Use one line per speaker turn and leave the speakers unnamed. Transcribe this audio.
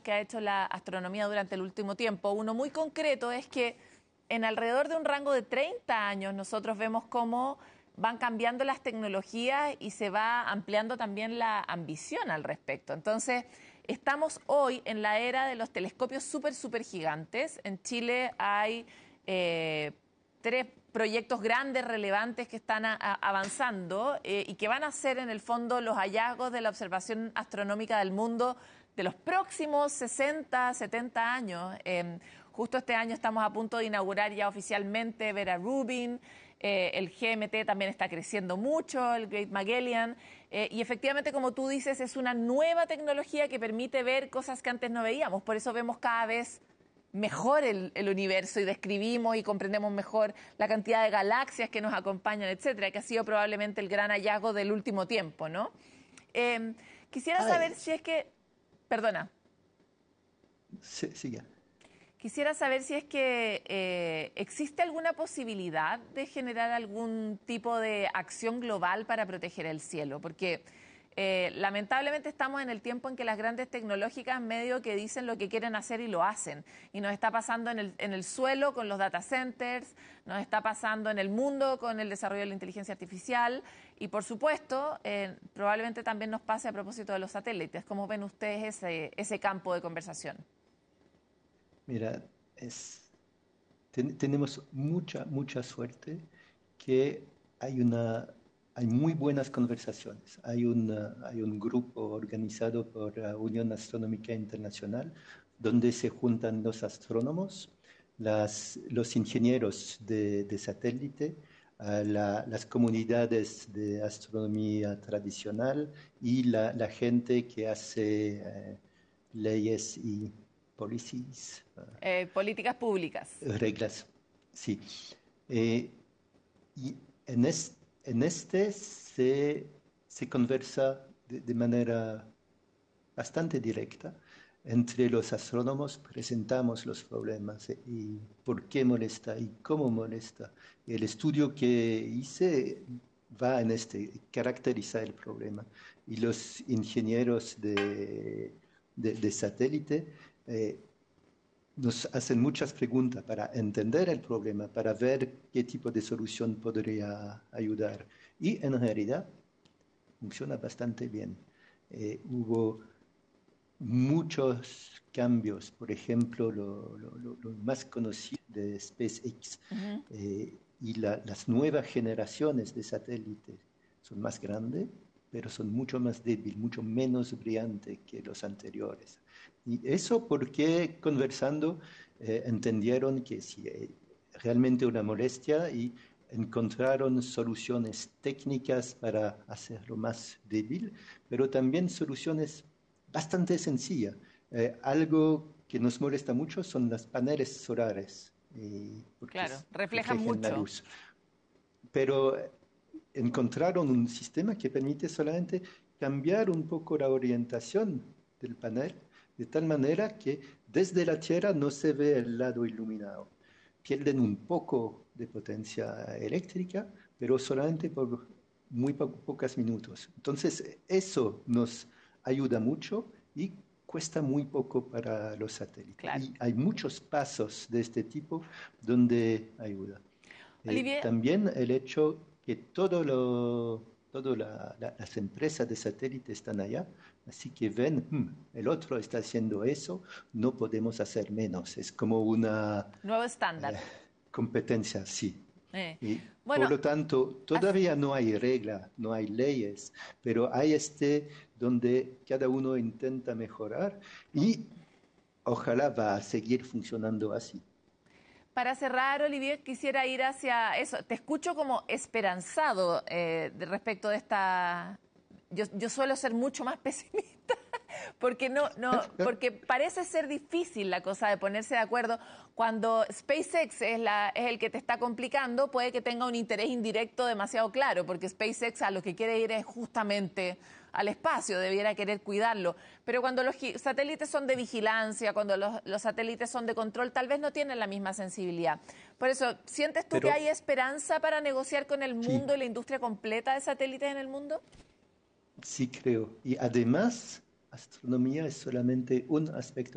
que ha hecho la astronomía durante el último tiempo. Uno muy concreto es que en alrededor de un rango de 30 años nosotros vemos cómo van cambiando las tecnologías y se va ampliando también la ambición al respecto. Entonces, estamos hoy en la era de los telescopios súper gigantes. En Chile hay 3 proyectos grandes, relevantes, que están avanzando y que van a ser, en el fondo, los hallazgos de la observación astronómica del mundo de los próximos 60, 70 años. Justo este año estamos a punto de inaugurar ya oficialmente Vera Rubin. El GMT también está creciendo mucho, el Great Magellan, y efectivamente, como tú dices, es una nueva tecnología que permite ver cosas que antes no veíamos. Por eso vemos cada vez mejor el universo y describimos y comprendemos mejor la cantidad de galaxias que nos acompañan, etcétera, que ha sido probablemente el gran hallazgo del último tiempo, ¿no? Quisiera saber si es que... Perdona.
Sí, siga.
Quisiera saber si es que existe alguna posibilidad de generar algún tipo de acción global para proteger el cielo, porque lamentablemente estamos en el tiempo en que las grandes tecnológicas medio que dicen lo que quieren hacer y lo hacen. Y nos está pasando en el suelo con los data centers, nos está pasando en el mundo con el desarrollo de la inteligencia artificial y, por supuesto, probablemente también nos pase a propósito de los satélites. ¿Cómo ven ustedes ese campo de conversación?
Mira, tenemos mucha suerte que hay muy buenas conversaciones. Hay un grupo organizado por la Unión Astronómica Internacional donde se juntan los astrónomos, los ingenieros de satélite, las comunidades de astronomía tradicional y la gente que hace leyes y policies,
Políticas públicas.
reglas, sí. Y en este se conversa de manera bastante directa. Entre los astrónomos presentamos los problemas y por qué molesta y cómo molesta. El estudio que hice va en caracteriza el problema. Y los ingenieros de satélite nos hacen muchas preguntas para entender el problema, para ver qué tipo de solución podría ayudar. Y en realidad funciona bastante bien. Hubo muchos cambios, por ejemplo, lo más conocido de SpaceX y las nuevas generaciones de satélites son más grandes, pero son mucho más débiles, mucho menos brillantes que los anteriores. Y eso porque conversando entendieron que si realmente una molestia y encontraron soluciones técnicas para hacerlo más débil, pero también soluciones bastante sencillas. Algo que nos molesta mucho son los paneles solares, porque
Claro, reflejan
reflejan la
mucho.
luz. Pero encontraron un sistema que permite solamente cambiar un poco la orientación del panel, de tal manera que desde la Tierra no se ve el lado iluminado. Pierden un poco de potencia eléctrica, pero solamente por muy pocos minutos. Entonces, eso nos ayuda mucho y cuesta muy poco para los satélites.
Claro.
Y hay muchos pasos de este tipo donde ayuda.
Olivier,
También el hecho que todas las empresas de satélite están allá, así que ven, el otro está haciendo eso, no podemos hacer menos. Es como una
nuevo
eh,
estándar.
competencia, sí.
Eh,
Y por
Bueno,
lo tanto, todavía no hay regla, no hay leyes, pero hay donde cada uno intenta mejorar y ojalá va a seguir funcionando así.
para cerrar, Olivier, quisiera ir hacia eso. Te escucho como esperanzado respecto de esta... Yo suelo ser mucho más pesimista porque porque parece ser difícil la cosa de ponerse de acuerdo. Cuando SpaceX es el que te está complicando, puede que tenga un interés indirecto demasiado claro, porque SpaceX a lo que quiere ir es justamente al espacio, debiera querer cuidarlo. Pero cuando los satélites son de vigilancia, cuando los satélites son de control, tal vez no tienen la misma sensibilidad. Por eso, ¿sientes tú que
Pero
hay esperanza para negociar con el
sí,
mundo y la industria completa de satélites en el mundo?
sí creo. Y además, astronomía es solamente un aspecto